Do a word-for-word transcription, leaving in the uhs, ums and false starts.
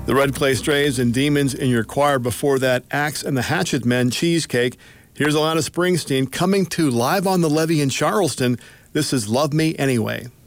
The Red Clay Strays and Demons in your choir. Before that, Axe and the Hatchet Men, Cheesecake. Here's Alana Springsteen coming to Live on the Levee in Charleston. This is Love Me Anyway.